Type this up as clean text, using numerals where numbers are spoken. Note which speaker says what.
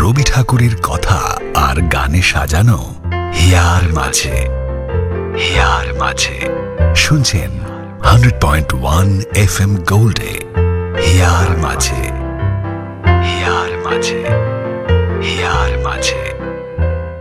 Speaker 1: রবি ঠাকুরের কথা আর গানে সাজানো হিয়ার মাঝে। হিয়ার মাঝে শুনছেন 100.1 FM গোল্ডে হিয়ার মাঝে।